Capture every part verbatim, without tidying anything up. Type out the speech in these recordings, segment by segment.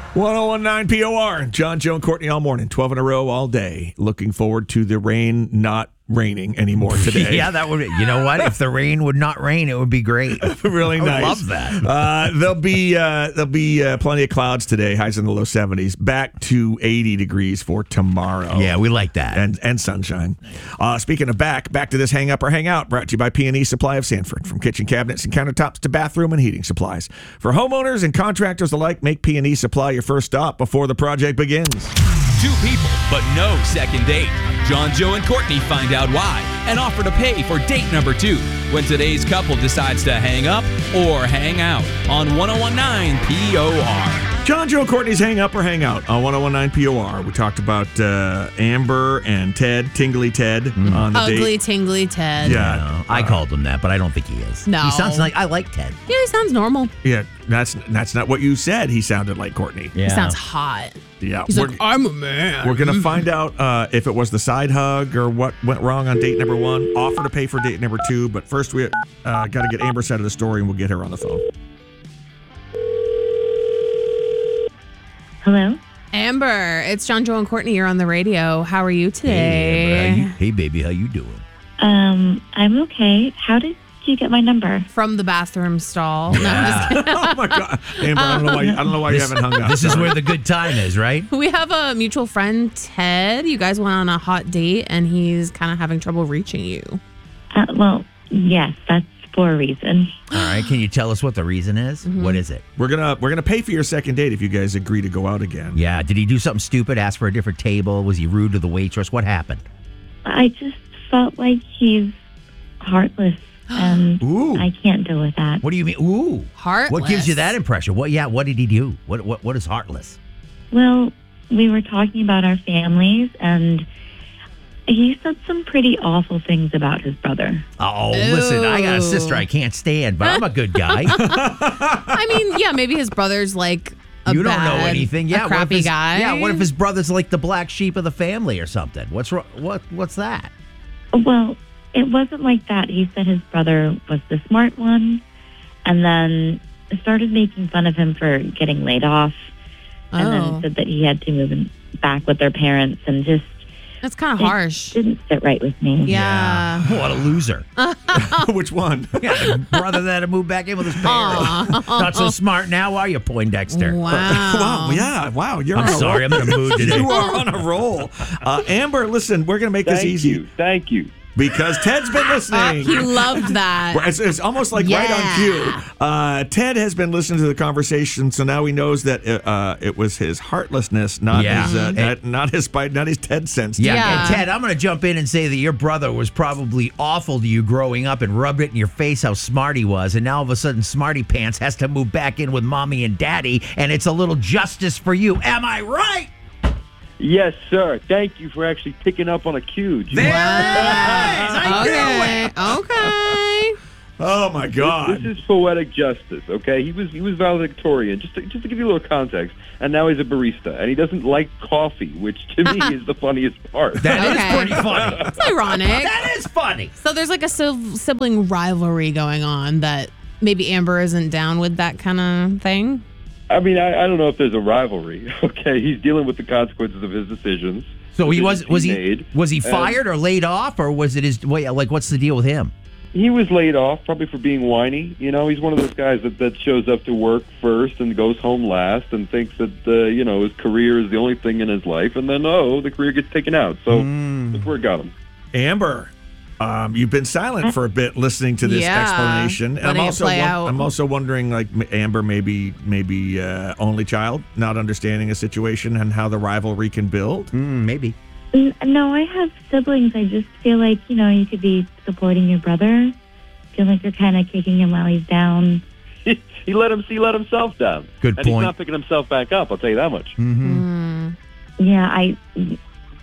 one oh one point nine P O R. John, Joe, and Courtney all morning, twelve in a row all day. Looking forward to the rain not raining anymore today. Yeah, that would. You know what? If the rain would not rain, it would be great. Really I nice. love that. Uh, there'll be uh, there'll be uh, plenty of clouds today. Highs in the low seventies. Back to eighty degrees for tomorrow. Yeah, we like that. And and sunshine. Uh, speaking of back, back to this hang up or hang out. Brought to you by P and E Supply of Sanford. From kitchen cabinets and countertops to bathroom and heating supplies. For homeowners and contractors alike, make P and E Supply your first stop before the project begins. Two people, but no second date. John, Joe, and Courtney find out why and offer to pay for date number two when today's couple decides to hang up or hang out on one oh one point nine P O R. John, Joe, and Courtney's Hang Up or Hang Out on one oh one point nine P O R. We talked about uh, Amber and Ted, Tingly Ted, mm. on the Ugly, date. tingly Ted. Yeah. No, I called him that, but I don't think he is. No. He sounds like, I like Ted. Yeah, he sounds normal. Yeah, that's that's not what you said. He sounded like Courtney. Yeah. He sounds hot. Yeah. He's we're, like, I'm a man. we're going to find out uh, if it was the side hug or what went wrong on date number one. Offer to pay for date number two. But first, we uh, got to get Amber's side of the story, and we'll get her on the phone. Hello? Amber, it's John, Joe, and Courtney. You're on the radio. How are you today? Hey, Amber, how you, hey, baby, how you doing? Um, I'm okay. How did you get my number? From the bathroom stall. No, I'm just kidding. Oh my God, Amber! I don't know why. You, I don't know why you haven't hung up. This is where the good time is, right? We have a mutual friend, Ted. You guys went on a hot date, and he's kind of having trouble reaching you. Uh, well, yes, that's for a reason. All right, can you tell us what the reason is? Mm-hmm. What is it? We're gonna we're gonna pay for your second date if you guys agree to go out again. Yeah, did he do something stupid, ask for a different table? Was he rude to the waitress? What happened? I just felt like he's heartless, and Ooh. I can't deal with that. What do you mean? Ooh. Heartless. What gives you that impression? What? Yeah, what did he do? What What, what is heartless? Well, we were talking about our families, and he said some pretty awful things about his brother. Oh, listen, I got a sister I can't stand, but I'm a good guy. I mean, yeah, maybe his brother's like a You don't bad, know anything. Yeah, a what if crappy his- guy. Yeah, what if his brother's like the black sheep of the family or something? What's wrong? What What's that? Well, it wasn't like that. He said his brother was the smart one, and then started making fun of him for getting laid off, and Oh. then said that he had to move in back with their parents, and just That's kind of it harsh. didn't sit right with me. Yeah. What a loser. Which one? Yeah, the brother that had to move back in with his parents. Not so smart now, are you, Poindexter? Wow. Wow. Yeah. Wow. You're I'm on a sorry, I'm roll. in a mood today. You are on a roll. Uh, Amber, listen, we're gonna make this Thank easy you. Thank you. because Ted's been listening. He loved that. It's, it's almost like right on Yeah. cue. Uh, Ted has been listening to the conversation, so now he knows that it, uh, it was his heartlessness, not Yeah. his, uh, Mhm. not, not his spite, not his Ted sense. Yeah, Yeah. and Ted, I'm going to jump in and say that your brother was probably awful to you growing up and rubbed it in your face how smart he was. And now all of a sudden, Smarty Pants has to move back in with mommy and daddy, and it's a little justice for you. Am I right? Yes, sir. Thank you for actually picking up on a cue. Gee. There it is. I knew Okay. it. Okay. Oh my God. This is poetic justice, okay? He was he was valedictorian. Just to, just to give you a little context, and now he's a barista, and he doesn't like coffee, which to me is the funniest part. That is Okay. pretty funny. It's ironic. That is funny. So there's like a sil- sibling rivalry going on that maybe Amber isn't down with that kind of thing. I mean, I, I don't know if there's a rivalry. Okay, he's dealing with the consequences of his decisions. So he was was he made, was he and fired or laid off, or was it his? Wait, like what's the deal with him? He was laid off, probably for being whiny. You know, he's one of those guys that, that shows up to work first and goes home last, and thinks that uh, you know his career is the only thing in his life, and then oh, the career gets taken out. So Mm. look where it got him. Amber, um, you've been silent for a bit listening to this Yeah. explanation. And I'm Letting it also play won- out. I'm also wondering, like m- Amber, maybe maybe uh, only child, not understanding a situation and how the rivalry can build. Mm, maybe. N- No, I have siblings. I just feel like, you know, you could be supporting your brother. Feel like you're kind of kicking him while he's down. He let him he let himself down. Good and point. he's not picking himself back up. I'll tell you that much. Mm-hmm. Yeah, I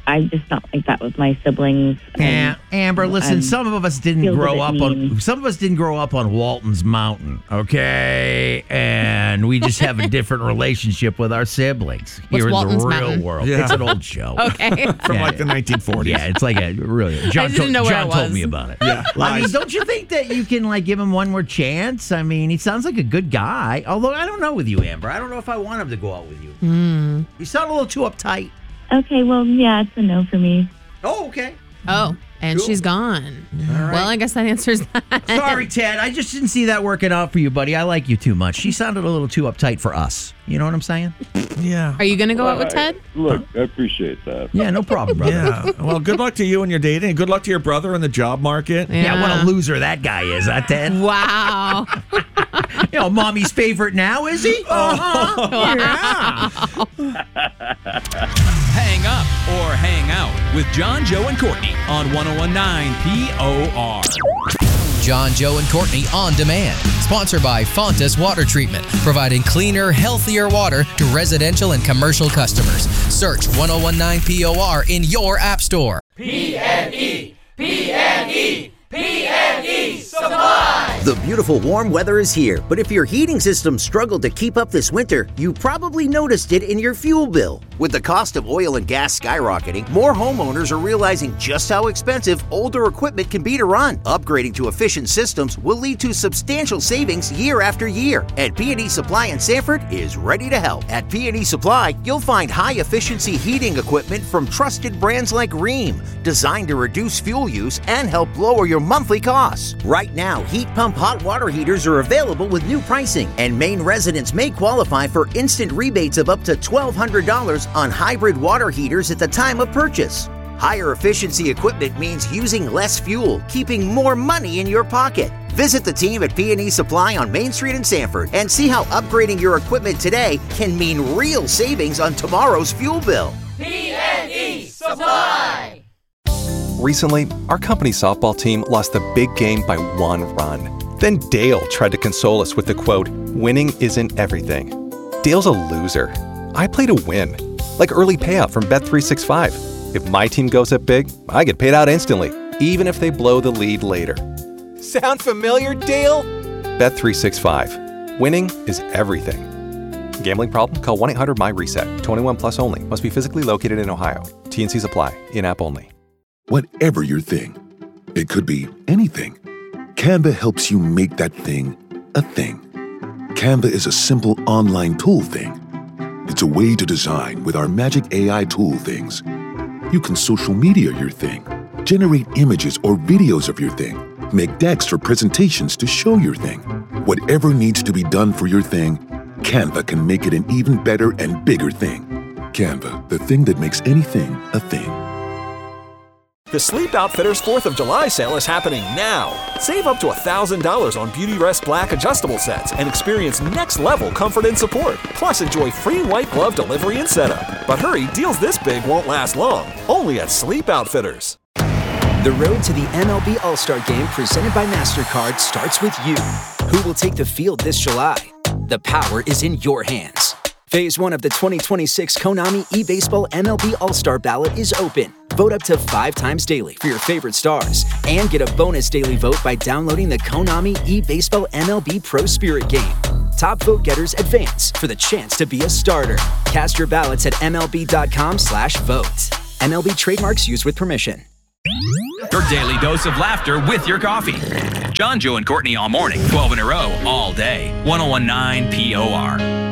I just felt like that was my siblings. Yeah, and Amber, listen, I'm- some of us didn't feels a grow bit up mean. on some of us didn't grow up on Walton's Mountain, okay? And we just have a different relationship with our siblings What's here Walton's in the real Mountain? world. Yeah. It's an old show. Okay. From Yeah, like the nineteen forties. Yeah, it's like a really John, didn't to- know where John it told was. me about it. Yeah, I mean, lies. don't you think that you can like give him one more chance? I mean, he sounds like a good guy. Although I don't know with you, Amber. I don't know if I want him to go out with you. Hmm. You sound a little too uptight. Okay, well, yeah, it's a no for me. Oh, okay. Oh, and Cool. she's gone. right. Well, I guess that answers that. Sorry, Ted. I just didn't see that working out for you, buddy. I like you too much. She sounded a little too uptight for us. You know what I'm saying? Yeah. Are you going to go out with I- Ted? Look, I appreciate that. Yeah, no problem, brother. Yeah. Well, good luck to you and your dating. And good luck to your brother in the job market. Yeah, what a loser that guy is, huh, Ted? Wow. You know, mommy's favorite now, is he? Uh-huh. Yeah. Hang up or hang out with John, Joe, and Courtney on ten nineteen P O R. John, Joe, and Courtney On Demand. Sponsored by Fontas Water Treatment, providing cleaner, healthier water to residential and commercial customers. Search ten nineteen P O R in your app store. The beautiful warm weather is here, but if your heating system struggled to keep up this winter, you probably noticed it in your fuel bill. With the cost of oil and gas skyrocketing, more homeowners are realizing just how expensive older equipment can be to run. Upgrading to efficient systems will lead to substantial savings year after year, and P and E Supply in Sanford is ready to help. At P and E Supply, you'll find high-efficiency heating equipment from trusted brands like Rheem, designed to reduce fuel use and help lower your monthly costs. Right now, heat pump hot water heaters are available with new pricing, and Maine residents may qualify for instant rebates of up to twelve hundred dollars on hybrid water heaters at the time of purchase. Higher efficiency equipment means using less fuel, keeping more money in your pocket. Visit the team at P and E Supply on Main Street in Sanford and see how upgrading your equipment today can mean real savings on tomorrow's fuel bill. Recently, our company softball team lost the big game by one run. Then Dale tried to console us with the quote, "Winning isn't everything." Dale's a loser. I play to win, like early payout from Bet three sixty-five. If my team goes up big, I get paid out instantly, even if they blow the lead later. Sound familiar, Dale? Bet three sixty-five. Winning is everything. Gambling problem? Call one eight hundred M Y reset. twenty-one plus only. Must be physically located in Ohio. T N Cs apply. In-app only. Whatever your thing, it could be anything. Canva helps you make that thing a thing. Canva is a simple online tool thing. It's a way to design with our magic A I tool things. You can social media your thing, generate images or videos of your thing, make decks or presentations to show your thing. Whatever needs to be done for your thing, Canva can make it an even better and bigger thing. Canva, the thing that makes anything a thing. The Sleep Outfitters fourth of July sale is happening now. Save up to one thousand dollars on Beautyrest Black adjustable sets and experience next-level comfort and support. Plus, enjoy free white glove delivery and setup. But hurry, deals this big won't last long. Only at Sleep Outfitters. The road to the M L B All-Star Game presented by MasterCard starts with you. Who will take the field this July? The power is in your hands. Phase one of the twenty twenty-six Konami eBaseball M L B All-Star Ballot is open. Vote up to five times daily for your favorite stars and get a bonus daily vote by downloading the Konami eBaseball M L B Pro Spirit game. Top vote getters advance for the chance to be a starter. Cast your ballots at M L B dot com slash vote. M L B trademarks used with permission. Your daily dose of laughter with your coffee. John, Joe, and Courtney all morning, twelve in a row, all day. ten nineteen P O R.